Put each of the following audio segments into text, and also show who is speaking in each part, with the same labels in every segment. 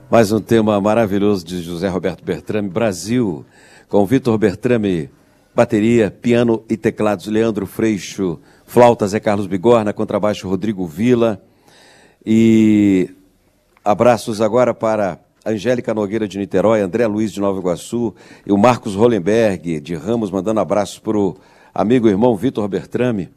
Speaker 1: Mais um tema maravilhoso de José Roberto Bertrame, Brasil, com Vitor Bertrame, bateria, piano e teclados, Leandro Freixo, flauta, Zé Carlos Bigorna, contrabaixo, Rodrigo Villa. E abraços agora para Angélica Nogueira de Niterói, André Luiz de Nova Iguaçu e o Marcos Hollenberg de Ramos, mandando abraços para o amigo e irmão Vitor Bertrame.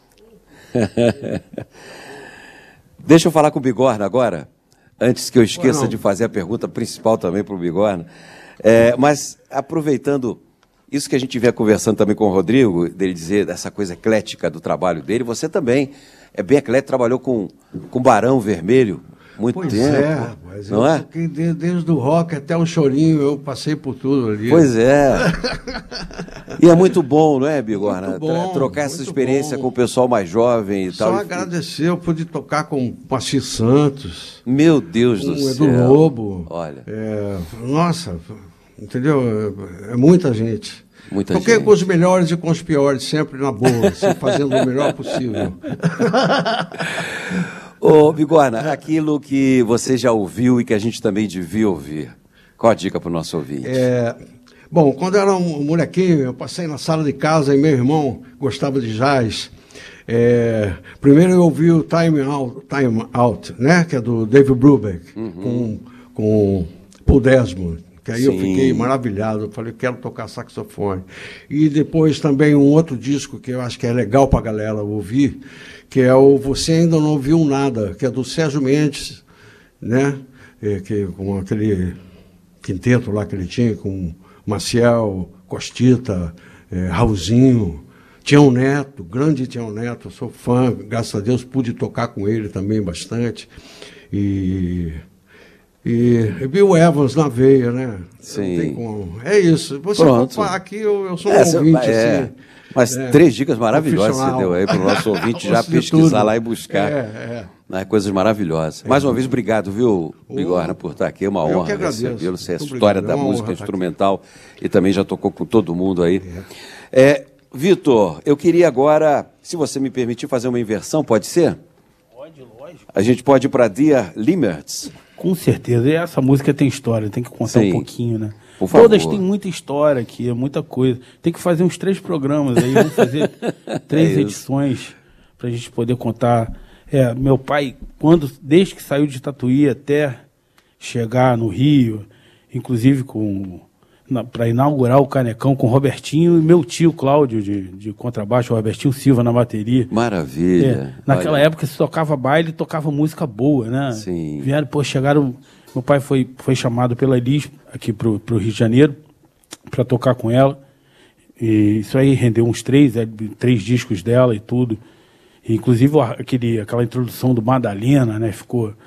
Speaker 1: Deixa eu falar com o Bigorna agora, antes que eu esqueça de fazer a pergunta principal também para o Bigorna. Mas, aproveitando isso que a gente vinha conversando também com o Rodrigo, dele dizer dessa coisa eclética do trabalho dele, você também é bem eclético, trabalhou com Barão Vermelho muito tempo. Pois é,
Speaker 2: mas
Speaker 1: não é?
Speaker 2: Desde o rock até o chorinho, eu passei por tudo ali.
Speaker 1: Pois é. E é muito bom, não é, Bigorna? Trocar essa experiência com o pessoal mais jovem e tal.
Speaker 2: Só agradecer, eu pude tocar com Moacir Santos.
Speaker 1: Meu Deus do céu.
Speaker 2: Edu Lobo.
Speaker 1: Olha.
Speaker 2: Nossa, entendeu? É muita gente. Toquei com os melhores e com os piores, sempre na boa, assim, fazendo o melhor possível.
Speaker 1: Ô, Bigorna, aquilo que você já ouviu e que a gente também devia ouvir, qual a dica para o nosso ouvinte?
Speaker 2: Bom, quando eu era um molequinho, eu passei na sala de casa e meu irmão gostava de jazz. Primeiro eu ouvi o Time Out, né, que é do Dave Brubeck, com Paul Desmond. Que aí eu fiquei maravilhado, eu falei, quero tocar saxofone. E depois também um outro disco que eu acho que é legal para a galera ouvir, que é o Você Ainda Não Ouviu Nada, que é do Sérgio Mendes, né? Com aquele quinteto lá que ele tinha, com Maciel, Costita, Raulzinho, Tião Neto, grande Tião Neto, eu sou fã, graças a Deus pude tocar com ele também bastante. E Bill Evans na veia, né?
Speaker 1: Sim.
Speaker 2: É isso. Você aqui eu sou um ouvinte, assim.
Speaker 1: Mas 3 dicas maravilhosas você deu aí para o nosso ouvinte já pesquisar lá e buscar. Coisas maravilhosas. Mais uma vez, obrigado, viu, Bigorna, por estar aqui. É uma honra recebê-lo. Você é a história da música instrumental e também já tocou com todo mundo aí. Vitor, eu queria agora, se você me permitir, fazer uma inversão, pode ser?
Speaker 3: Pode, lógico.
Speaker 1: A gente pode ir para Dear Limmertz.
Speaker 3: Com certeza. E essa música tem história, tem que contar um pouquinho, né?
Speaker 1: Por favor.
Speaker 3: Todas têm muita história aqui, é muita coisa. Tem que fazer uns 3 programas aí, vamos fazer 3 edições para a gente poder contar. Meu pai, desde que saiu de Tatuí até chegar no Rio, inclusive para inaugurar o Canecão com o Robertinho e meu tio Cláudio de contrabaixo, o Robertinho Silva na bateria.
Speaker 1: Maravilha.
Speaker 3: Naquela época se tocava baile, tocava música boa, né?
Speaker 1: Sim.
Speaker 3: Chegaram. Meu pai foi chamado pela Elis aqui pro Rio de Janeiro para tocar com ela. E isso aí rendeu uns 3 discos dela e tudo. E, inclusive aquela introdução do Madalena, né? Ficou